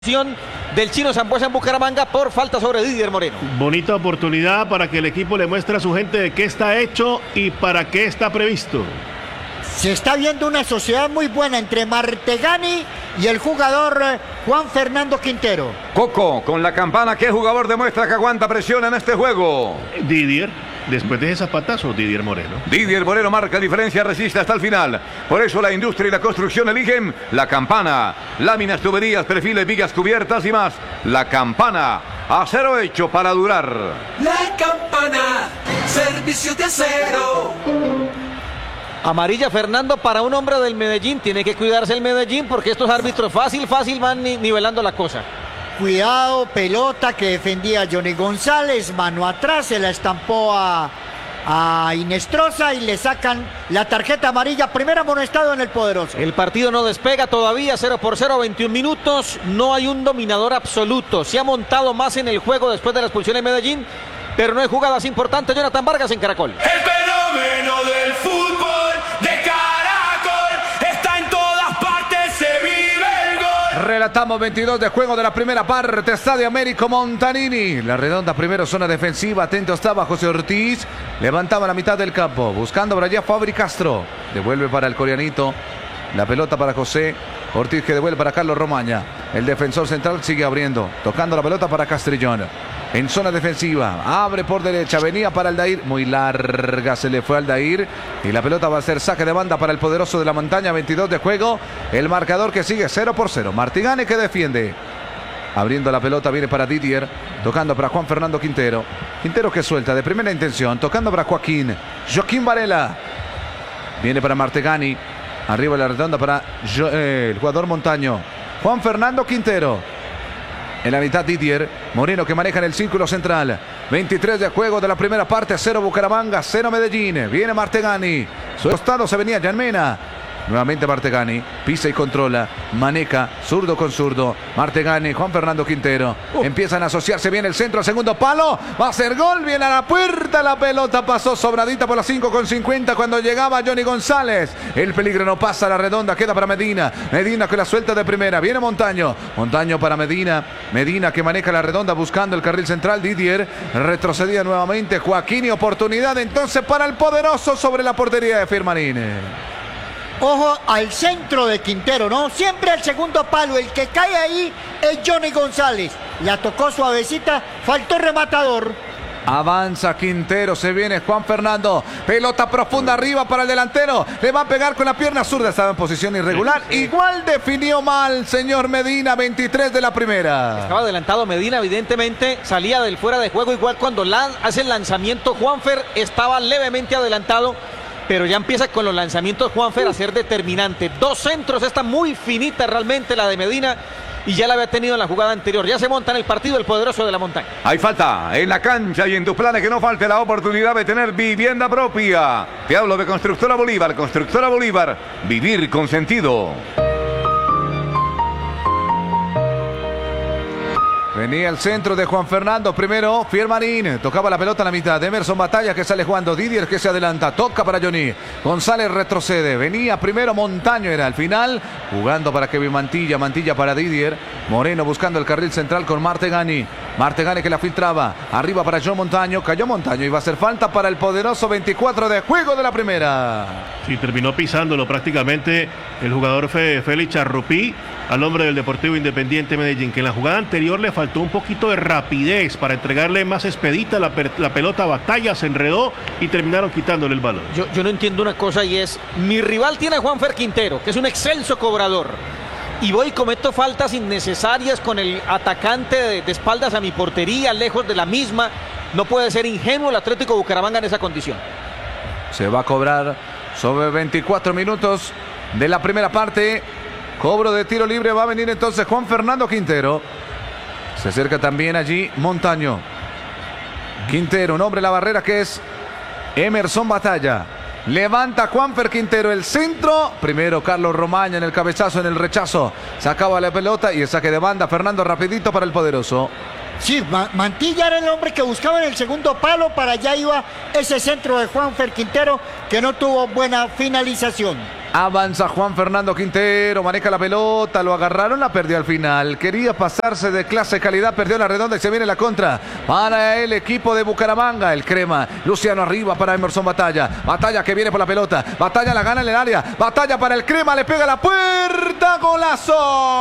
Del Chino Zambuesa en Bucaramanga por falta sobre Didier Moreno. Bonita oportunidad para que el equipo le muestre a su gente de qué está hecho y para qué está previsto. Se está viendo una sociedad muy buena entre Martegani y el jugador Juan Fernando Quintero. Coco, con la campana, ¿qué jugador demuestra que aguanta presión en este juego? Didier, después de ese zapatazo, Didier Moreno. Didier Moreno marca diferencia, resiste hasta el final. Por eso la industria y la construcción eligen la campana. Láminas, tuberías, perfiles, vigas cubiertas y más. La campana, acero hecho para durar. La campana, servicio de acero. Amarilla Fernando para un hombre del Medellín. Tiene que cuidarse el Medellín porque estos árbitros fácil van nivelando la cosa. Cuidado, pelota que defendía Johnny González, mano atrás, se la estampó a Inestrosa y le sacan la tarjeta amarilla, primer amonestado en el Poderoso. El partido no despega todavía, 0-0, 21 minutos, no hay un dominador absoluto. Se ha montado más en el juego después de la expulsión en Medellín, pero no hay jugadas importantes. Jonathan Vargas en Caracol. El fenómeno del fútbol de Caracol está en todas partes, se vive el gol. Relatamos 22 de juego de la primera parte. Estadio Américo Montanini. La redonda primero, zona defensiva. Atento estaba José Ortiz. Levantaba la mitad del campo. Buscando por allá Fabri Castro. Devuelve para el coreanito. La pelota para José Ortiz, que devuelve para Carlos Romaña. El defensor central sigue abriendo. Tocando la pelota para Castrillón. En zona defensiva, abre por derecha, venía para Aldair, muy larga, se le fue Aldair y la pelota va a ser saque de banda para el Poderoso de la Montaña, 22 de juego, el marcador que sigue 0-0, Martigani que defiende, abriendo la pelota, viene para Didier, tocando para Juan Fernando Quintero, Quintero que suelta de primera intención, tocando para Joaquín Varela, viene para Martigani, arriba la redonda para el jugador Montaño, Juan Fernando Quintero. En la mitad Didier Moreno que maneja en el círculo central. 23 de juego de la primera parte. 0 Bucaramanga, 0 Medellín. Viene Martegani. Su costado se venía Janmena. Nuevamente Martegani. Pisa y controla. Maneja. Zurdo con zurdo. Martegani. Juan Fernando Quintero. Empiezan a asociarse bien el centro. Segundo palo. Va a ser gol. Viene a la puerta. La pelota pasó sobradita por las 5:50 cuando llegaba Johnny González. El peligro no pasa. La redonda queda para Medina. Medina que la suelta de primera. Viene Montaño. Montaño para Medina. Medina que maneja la redonda buscando el carril central. Didier retrocedía nuevamente. Joaquín y oportunidad entonces para el Poderoso sobre la portería de Firmarín. Ojo al centro de Quintero, ¿no? Siempre al segundo palo. El que cae ahí es Johnny González. La tocó suavecita, faltó rematador. Avanza Quintero, se viene Juan Fernando. Pelota profunda arriba para el delantero. Le va a pegar con la pierna zurda. Estaba en posición irregular. Igual definió mal, señor Medina. 23 de la primera. Estaba adelantado Medina, evidentemente. Salía del fuera de juego. Igual cuando hace el lanzamiento, Juanfer estaba levemente adelantado. Pero ya empieza con los lanzamientos Juanfer a ser determinante. 2 centros, esta muy finita realmente la de Medina. Y ya la había tenido en la jugada anterior. Ya se monta en el partido el Poderoso de la Montaña. Hay falta en la cancha y en tus planes que no falte la oportunidad de tener vivienda propia. Te hablo de Constructora Bolívar. Constructora Bolívar. Vivir con sentido. Venía el centro de Juan Fernando, primero Firmarín, tocaba la pelota en la mitad, Emerson Batalla que sale jugando, Didier que se adelanta, toca para Johnny, González retrocede, venía primero Montaño, era al final, jugando para Kevin Mantilla, Mantilla para Didier, Moreno buscando el carril central con Martegani, Martegani que la filtraba, arriba para John Montaño, cayó Montaño y va a hacer falta para el Poderoso, 24 de juego de la primera. Sí, terminó pisándolo prácticamente el jugador Félix Charrupí al hombre del Deportivo Independiente Medellín, que en la jugada anterior le faltó un poquito de rapidez para entregarle más expedita la pelota a Batalla, se enredó y terminaron quitándole el balón. Yo no entiendo una cosa y es, mi rival tiene a Juanfer Quintero, que es un excelso cobrador, y voy y cometo faltas innecesarias con el atacante de espaldas a mi portería, lejos de la misma. No puede ser ingenuo el Atlético Bucaramanga en esa condición. Se va a cobrar sobre 24 minutos de la primera parte. Cobro de tiro libre, va a venir entonces Juan Fernando Quintero. Se acerca también allí Montaño. Quintero, un hombre en la barrera que es Emerson Batalla. Levanta Juanfer Quintero el centro. Primero Carlos Romaña en el cabezazo, en el rechazo. Sacaba la pelota y el saque de banda. Fernando rapidito para el Poderoso. Sí, Mantilla era el hombre que buscaba en el segundo palo. Para allá iba ese centro de Juanfer Quintero que no tuvo buena finalización. Avanza Juan Fernando Quintero, maneja la pelota, lo agarraron, la perdió al final. Quería pasarse de clase calidad, perdió la redonda y se viene la contra para el equipo de Bucaramanga. El crema, Luciano arriba para Emerson Batalla. Batalla que viene por la pelota, Batalla la gana en el área, Batalla para el crema, le pega a la puerta, golazo.